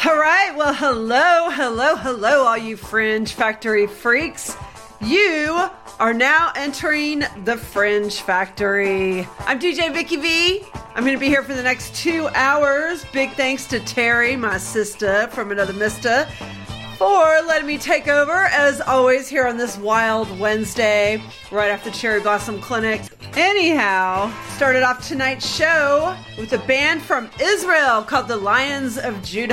All right, well, hello, all you Fringe Factory freaks. You are now entering the Fringe Factory. I'm DJ Vicky V. I'm going to be here for the next 2 hours. Big thanks to Terry, my sister from another mister, for letting me take over, as always, here on this wild Wednesday, right after Cherry Blossom Clinic. Anyhow, started off tonight's show with a band from Israel called the Lions of Judah.